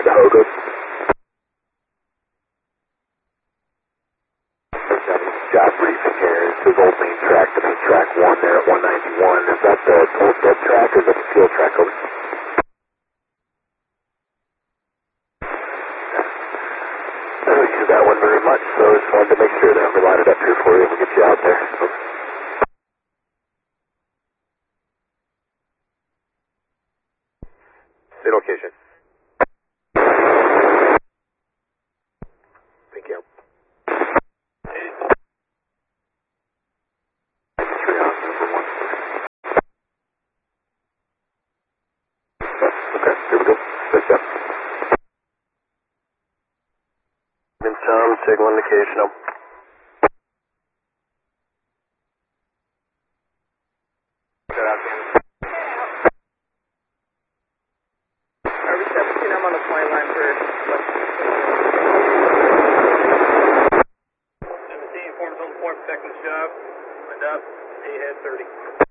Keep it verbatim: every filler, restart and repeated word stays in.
to Hogo. Job briefing here. It says old main track to main track one there at one ninety-one. Is that the old dead track or is that the field track over? I don't use that one very much, so I just wanted to make sure that we line it up here for you and we'll get you out there. So. State location. Thank you. Treehouse number one. Okay, here we go. Good job. In Tom, take one location up. Harvey seventeen, I'm on the point line for seventeen, forms on the point, protecting the shop. Wind up, A head thirty.